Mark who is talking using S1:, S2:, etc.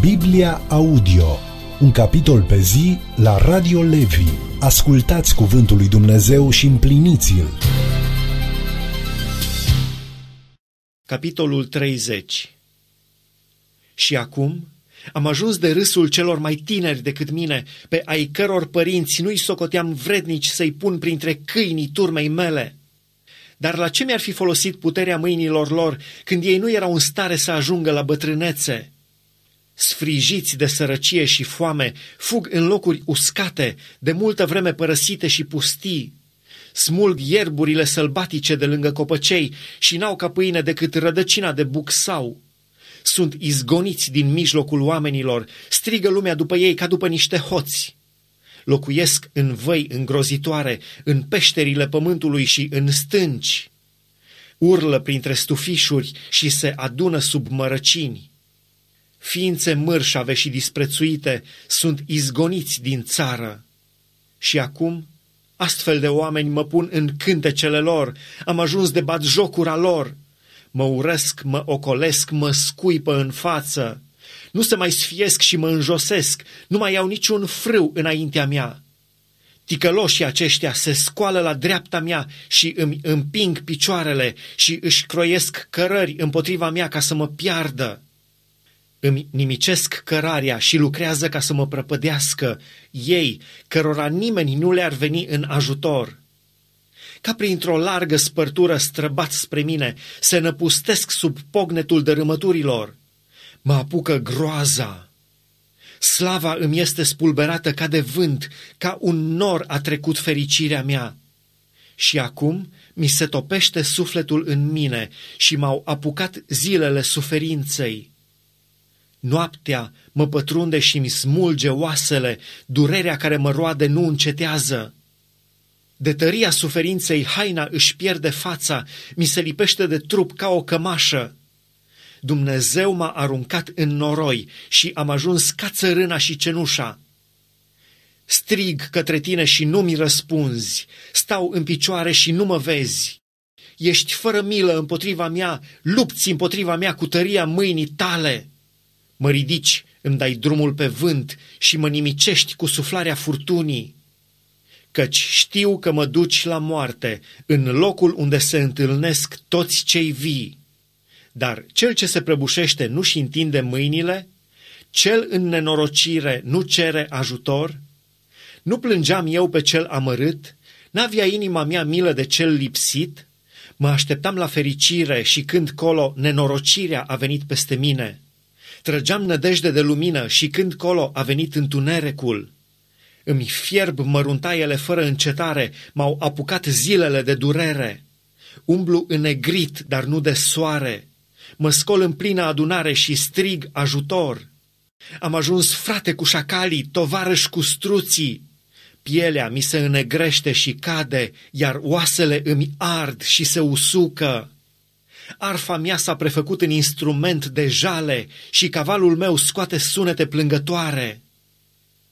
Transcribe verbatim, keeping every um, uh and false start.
S1: Biblia Audio, un capitol pe zi la Radio Levi. Ascultați cuvântul lui Dumnezeu și împliniți-l.
S2: Capitolul treizeci. Și acum am ajuns de râsul celor mai tineri decât mine, pe ai căror părinți nu-i socoteam vrednici să-i pun printre câinii turmei mele. Dar la ce mi-ar fi folosit puterea mâinilor lor, când ei nu erau în stare să ajungă la bătrânețe? Sfrijiți de sărăcie și foame, fug în locuri uscate, de multă vreme părăsite și pustii. Smulg ierburile sălbatice de lângă copăcei și n-au ca pâine decât rădăcina de bucsau. Sunt izgoniți din mijlocul oamenilor, strigă lumea după ei ca după niște hoți. Locuiesc în văi îngrozitoare, în peșterile pământului și în stânci. Urlă printre stufișuri și se adună sub mărăcini. Ființe mărșave și disprețuite sunt izgoniți din țară. Și acum, astfel de oameni mă pun în cântecele lor, am ajuns de batjocura lor. Mă urăsc, mă ocolesc, mă scuipă în față. Nu se mai sfiesc și mă înjosesc, nu mai iau niciun frâu înaintea mea. Ticăloșii aceștia se scoală la dreapta mea și îmi împing picioarele și își croiesc cărări împotriva mea ca să mă piardă. Îmi nimicesc cărarea și lucrează ca să mă prăpădească, ei, cărora nimeni nu le-ar veni în ajutor. Ca printr-o largă spărtură străbat spre mine, se năpustesc sub pognetul dărâmăturilor. Mă apucă groaza. Slava îmi este spulberată ca de vânt, ca un nor a trecut fericirea mea. Și acum mi se topește sufletul în mine și m-au apucat zilele suferinței. Noaptea mă pătrunde și mi smulge oasele, durerea care mă roade nu încetează. De tăria suferinței haina își pierde fața, mi se lipește de trup ca o cămașă. Dumnezeu m-a aruncat în noroi și am ajuns ca țărâna și cenușa. Strig către tine și nu mi răspunzi, stau în picioare și nu mă vezi. Ești fără milă împotriva mea, lupți împotriva mea cu tăria mâinii tale. Mă ridici, îmi dai drumul pe vânt și mă nimicești cu suflarea furtunii. Căci știu că mă duci la moarte, în locul unde se întâlnesc toți cei vii. Dar cel ce se prăbușește nu-și întinde mâinile? Cel în nenorocire nu cere ajutor? Nu plângeam eu pe cel amărât? N-avea inima mea milă de cel lipsit? Mă așteptam la fericire și când colo nenorocirea a venit peste mine. Trăgeam nădejde de lumină și când colo a venit întunericul. Îmi fierb măruntaiele fără încetare, m-au apucat zilele de durere. Umblu înnegrit, dar nu de soare. Mă scol în plină adunare și strig ajutor. Am ajuns frate cu șacalii, tovarăș cu struții. Pielea mi se înnegrește și cade, iar oasele îmi ard și se usucă. Arfa mea s-a prefăcut în instrument de jale și cavalul meu scoate sunete plângătoare.